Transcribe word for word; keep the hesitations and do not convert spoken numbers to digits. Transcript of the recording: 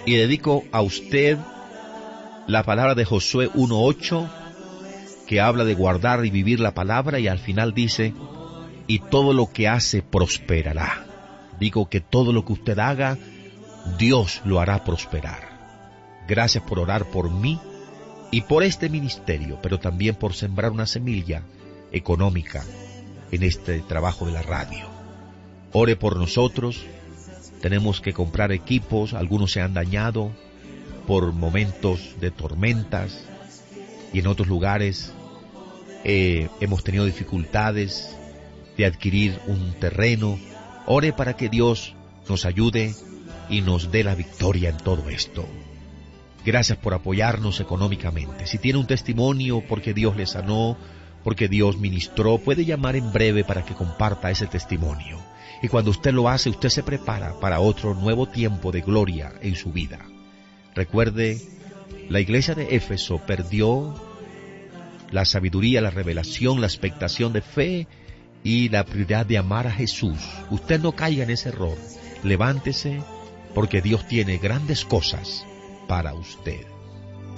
Y dedico a usted la palabra de Josué uno ocho, que habla de guardar y vivir la palabra, y al final dice, y todo lo que hace prosperará. Digo que todo lo que usted haga, Dios lo hará prosperar. Gracias por orar por mí y por este ministerio, pero también por sembrar una semilla económica en este trabajo de la radio. Ore por nosotros. Tenemos que comprar equipos, algunos se han dañado por momentos de tormentas, y en otros lugares eh, hemos tenido dificultades de adquirir un terreno. Ore para que Dios nos ayude y nos dé la victoria en todo esto. Gracias por apoyarnos económicamente. Si tiene un testimonio porque Dios le sanó, porque Dios ministró, puede llamar en breve para que comparta ese testimonio. Y cuando usted lo hace, usted se prepara para otro nuevo tiempo de gloria en su vida. Recuerde, la iglesia de Éfeso perdió la sabiduría, la revelación, la expectación de fe y la prioridad de amar a Jesús. Usted no caiga en ese error. Levántese, porque Dios tiene grandes cosas para usted.